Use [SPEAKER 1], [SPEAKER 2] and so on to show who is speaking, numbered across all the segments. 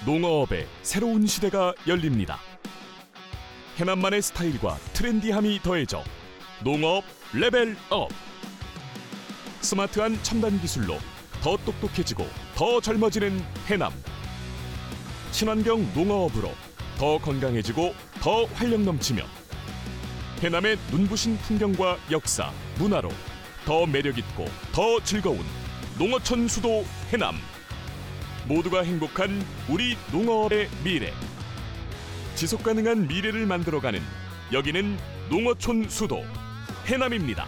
[SPEAKER 1] 농어업의 새로운 시대가 열립니다. 해남만의 스타일과 트렌디함이 더해져 농어업 레벨업. 스마트한 첨단 기술로 더 똑똑해지고 더 젊어지는 해남. 친환경 농어업으로 더 건강해지고 더 활력 넘치며 해남의 눈부신 풍경과 역사, 문화로 더 매력있고 더 즐거운 농어촌 수도 해남. 모두가 행복한 우리 농어업의 미래. 지속가능한 미래를 만들어가는 여기는 농어촌 수도 해남입니다.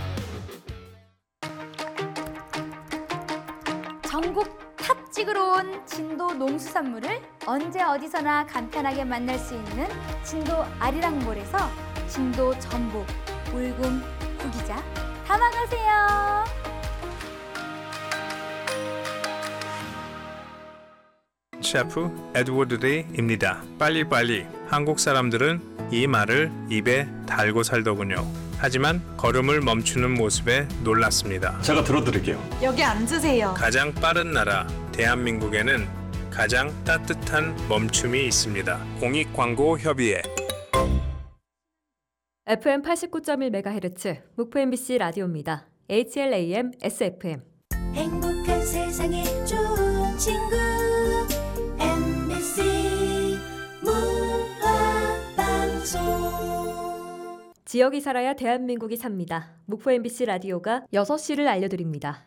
[SPEAKER 2] 전국 탑 찍으러 온 진도 농수산물을 언제 어디서나 간편하게 만날 수 있는 진도 아리랑몰에서 진도 전복, 울금, 구기자 담아가세요.
[SPEAKER 3] 셰프 에드워드 레이입니다. 빨리빨리. 한국 사람들은 이 말을 입에 달고 살더군요. 하지만 걸음을 멈추는 모습에 놀랐습니다.
[SPEAKER 4] 제가 들어드릴게요.
[SPEAKER 5] 여기 앉으세요.
[SPEAKER 3] 가장 빠른 나라 대한민국에는 가장 따뜻한 멈춤이 있습니다. 공익광고협의회.
[SPEAKER 6] FM 89.1MHz 목포 MBC 라디오입니다. HLAM SFM.
[SPEAKER 7] 행복한 세상에 좋은 친구 MBC 문화방송.
[SPEAKER 6] 지역이 살아야 대한민국이 삽니다. 목포 MBC 라디오가 6시를 알려드립니다.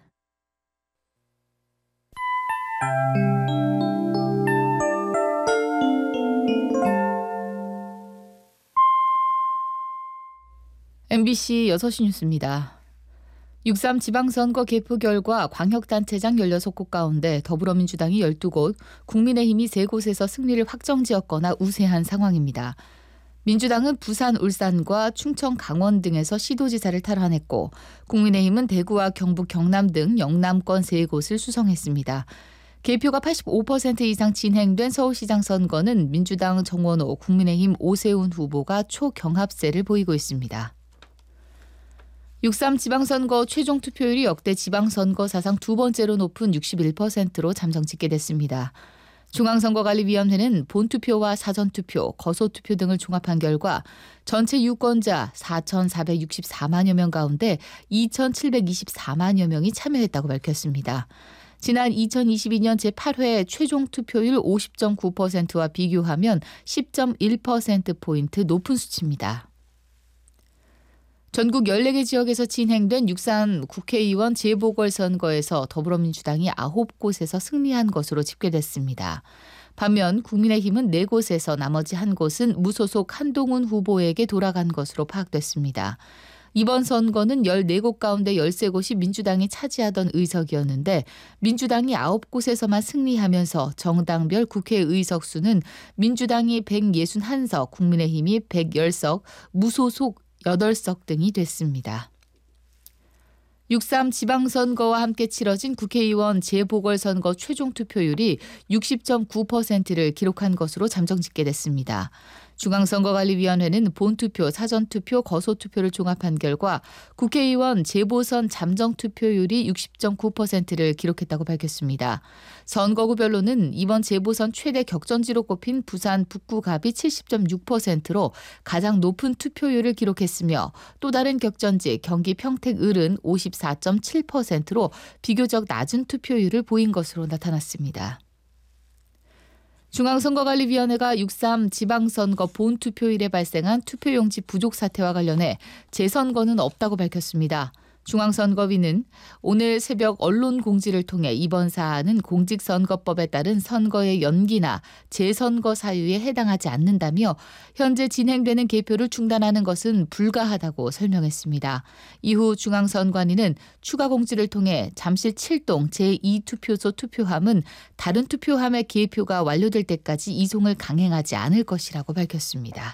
[SPEAKER 8] MBC 6시 뉴스입니다. 6.3 지방선거 개표 결과 광역단체장 16곳 가운데 더불어민주당이 12곳, 국민의힘이 3곳에서 승리를 확정지었거나 우세한 상황입니다. 민주당은 부산, 울산과 충청, 강원 등에서 시도지사를 탈환했고 국민의힘은 대구와 경북, 경남 등 영남권 3곳을 수성했습니다. 개표가 85% 이상 진행된 서울시장 선거는 민주당 정원호, 국민의힘 오세훈 후보가 초경합세를 보이고 있습니다. 6.3 지방선거 최종 투표율이 역대 지방선거 사상 두 번째로 높은 61%로 잠정 집계됐습니다. 중앙선거관리위원회는 본투표와 사전투표, 거소투표 등을 종합한 결과 전체 유권자 4,464만여 명 가운데 2,724만여 명이 참여했다고 밝혔습니다. 지난 2022년 제8회 최종 투표율 50.9%와 비교하면 10.1%포인트 높은 수치입니다. 전국 14개 지역에서 진행된 6.3 국회의원 재보궐선거에서 더불어민주당이 9곳에서 승리한 것으로 집계됐습니다. 반면 국민의힘은 4곳에서 나머지 1곳은 무소속 한동훈 후보에게 돌아간 것으로 파악됐습니다. 이번 선거는 14곳 가운데 13곳이 민주당이 차지하던 의석이었는데 민주당이 9곳에서만 승리하면서 정당별 국회의석 수는 민주당이 161석, 국민의힘이 110석, 무소속 8석 등이 됐습니다. 6.3 지방선거와 함께 치러진 국회의원 재보궐선거 최종 투표율이 60.9%를 기록한 것으로 잠정 집계됐습니다. 중앙선거관리위원회는 본투표, 사전투표, 거소투표를 종합한 결과 국회의원 재보선 잠정투표율이 60.9%를 기록했다고 밝혔습니다. 선거구별로는 이번 재보선 최대 격전지로 꼽힌 부산 북구갑이 70.6%로 가장 높은 투표율을 기록했으며 또 다른 격전지 경기 평택을은 54.7%로 비교적 낮은 투표율을 보인 것으로 나타났습니다. 중앙선거관리위원회가 6.3 지방선거 본투표일에 발생한 투표용지 부족 사태와 관련해 재선거는 없다고 밝혔습니다. 중앙선거위는 오늘 새벽 언론 공지를 통해 이번 사안은 공직선거법에 따른 선거의 연기나 재선거 사유에 해당하지 않는다며 현재 진행되는 개표를 중단하는 것은 불가하다고 설명했습니다. 이후 중앙선관위는 추가 공지를 통해 잠실 7동 제2투표소 투표함은 다른 투표함의 개표가 완료될 때까지 이송을 강행하지 않을 것이라고 밝혔습니다.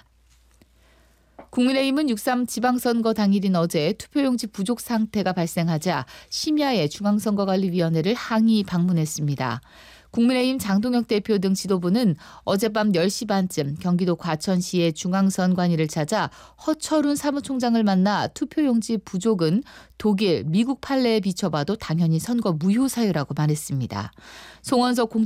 [SPEAKER 8] 국민의힘은 6.3 지방선거 당일인 어제 투표용지 부족 상태가 발생하자 심야에 중앙선거관리위원회를 항의 방문했습니다. 국민의힘 장동혁 대표 등 지도부는 어젯밤 10시 반쯤 경기도 과천시의 중앙선관위를 찾아 허철훈 사무총장을 만나 투표용지 부족은 독일, 미국 판례에 비춰봐도 당연히 선거 무효 사유라고 말했습니다. 송원석